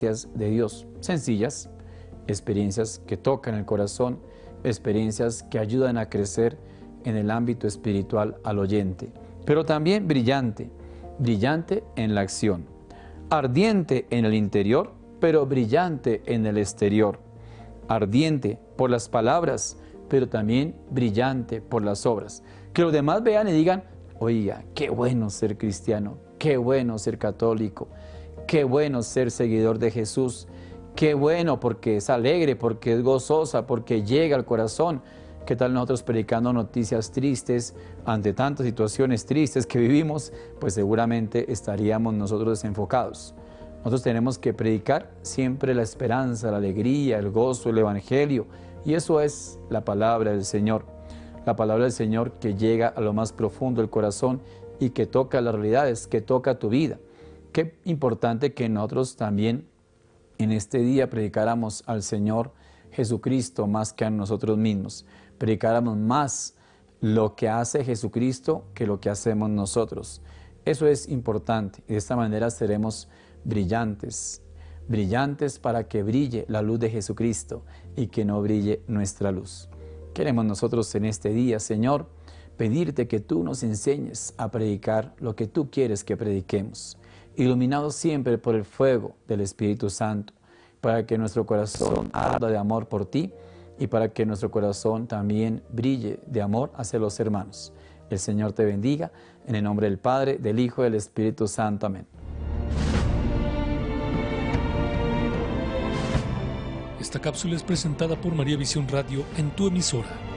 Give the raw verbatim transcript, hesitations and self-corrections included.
de Dios, sencillas, experiencias que tocan el corazón, experiencias que ayudan a crecer en el ámbito espiritual al oyente, pero también brillante, brillante en la acción, ardiente en el interior, pero brillante en el exterior, ardiente por las palabras, pero también brillante por las obras. Que los demás vean y digan, oiga, qué bueno ser cristiano, qué bueno ser católico, qué bueno ser seguidor de Jesús, qué bueno porque es alegre, porque es gozosa, porque llega al corazón. ¿Qué tal nosotros predicando noticias tristes ante tantas situaciones tristes que vivimos? Pues seguramente estaríamos nosotros desenfocados. Nosotros tenemos que predicar siempre la esperanza, la alegría, el gozo, el evangelio. Y eso es la palabra del Señor. La palabra del Señor que llega a lo más profundo del corazón y que toca las realidades, que toca tu vida. Qué importante que nosotros también en este día predicáramos al Señor Jesucristo más que a nosotros mismos. Predicáramos más lo que hace Jesucristo que lo que hacemos nosotros. Eso es importante y de esta manera seremos brillantes, brillantes para que brille la luz de Jesucristo y que no brille nuestra luz. Queremos nosotros en este día, Señor, pedirte que tú nos enseñes a predicar lo que tú quieres que prediquemos, iluminados siempre por el fuego del Espíritu Santo, para que nuestro corazón arda de amor por ti y para que nuestro corazón también brille de amor hacia los hermanos. El Señor te bendiga, en el nombre del Padre, del Hijo y del Espíritu Santo. Amén. Esta cápsula es presentada por María Visión Radio en tu emisora.